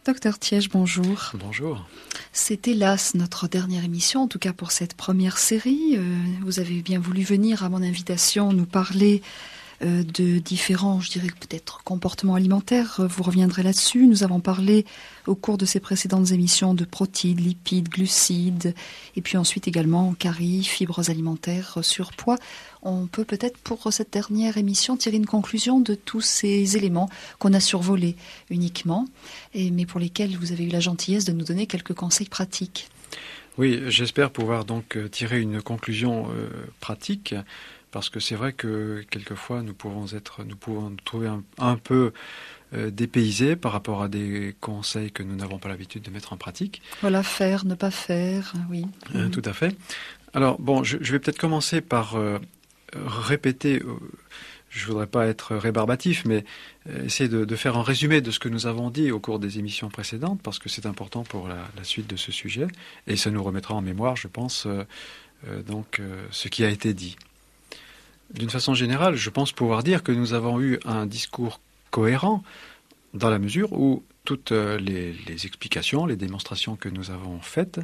Docteur Thiège, bonjour. Bonjour. C'est hélas notre dernière émission, en tout cas pour cette première série. Vous avez bien voulu venir à mon invitation nous parler de différents, je dirais peut-être comportements alimentaires. Vous reviendrez là-dessus. Nous avons parlé au cours de ces précédentes émissions de protéines, lipides, glucides, et puis ensuite également caries, fibres alimentaires, surpoids. On peut peut-être pour cette dernière émission tirer une conclusion de tous ces éléments qu'on a survolés uniquement, mais pour lesquels vous avez eu la gentillesse de nous donner quelques conseils pratiques. Oui, j'espère pouvoir donc tirer une conclusion pratique, parce que c'est vrai que quelquefois nous pouvons nous trouver un peu dépaysés par rapport à des conseils que nous n'avons pas l'habitude de mettre en pratique. Voilà, faire, ne pas faire, oui. Tout à fait. Alors bon, je vais peut-être commencer par répéter, je voudrais pas être rébarbatif, mais essayer de faire un résumé de ce que nous avons dit au cours des émissions précédentes, parce que c'est important pour la suite de ce sujet, et ça nous remettra en mémoire, je pense, ce qui a été dit. D'une façon générale, je pense pouvoir dire que nous avons eu un discours cohérent dans la mesure où toutes les explications, les démonstrations que nous avons faites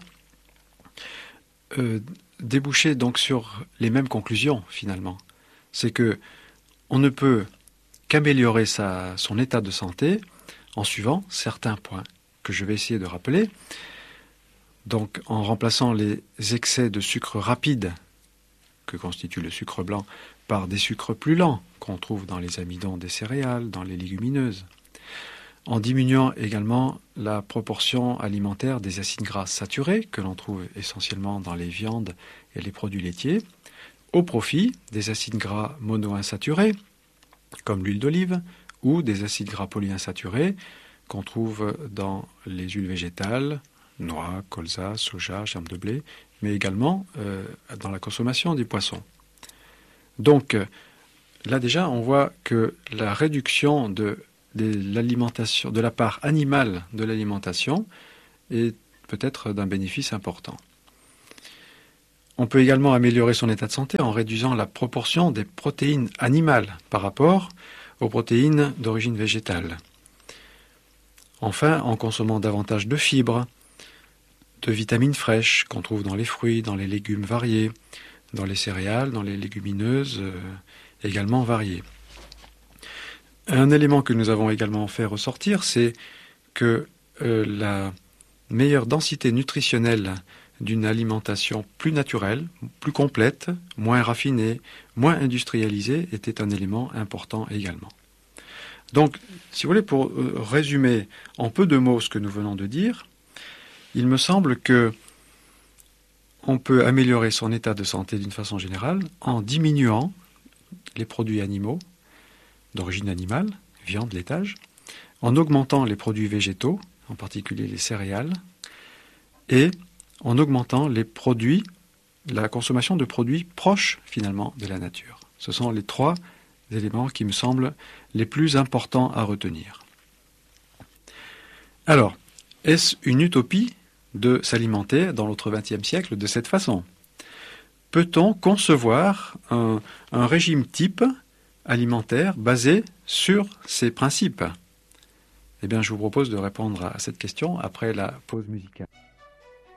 débouchaient donc sur les mêmes conclusions finalement. C'est que on ne peut qu'améliorer son état de santé en suivant certains points que je vais essayer de rappeler. Donc en remplaçant les excès de sucre rapide que constitue le sucre blanc par des sucres plus lents qu'on trouve dans les amidons des céréales, dans les légumineuses. En diminuant également la proportion alimentaire des acides gras saturés que l'on trouve essentiellement dans les viandes et les produits laitiers, au profit des acides gras monoinsaturés comme l'huile d'olive ou des acides gras polyinsaturés qu'on trouve dans les huiles végétales, noix, colza, soja, germes de blé, mais également dans la consommation des poissons. Donc là déjà, on voit que la réduction de l'alimentation, de la part animale de l'alimentation est peut-être d'un bénéfice important. On peut également améliorer son état de santé en réduisant la proportion des protéines animales par rapport aux protéines d'origine végétale. Enfin, en consommant davantage de fibres, de vitamines fraîches qu'on trouve dans les fruits, dans les légumes variés, dans les céréales, dans les légumineuses également variées. Un élément que nous avons également fait ressortir, c'est que la meilleure densité nutritionnelle d'une alimentation plus naturelle, plus complète, moins raffinée, moins industrialisée était un élément important également. Donc, si vous voulez, pour résumer en peu de mots ce que nous venons de dire, il me semble que on peut améliorer son état de santé d'une façon générale en diminuant les produits animaux d'origine animale, viande, laitage, en augmentant les produits végétaux, en particulier les céréales, et en augmentant la consommation de produits proches finalement de la nature. Ce sont les trois éléments qui me semblent les plus importants à retenir. Alors, est-ce une utopie de s'alimenter dans notre XXe siècle de cette façon? Peut-on concevoir un régime type alimentaire basé sur ces principes? Eh bien, je vous propose de répondre à cette question après la pause musicale.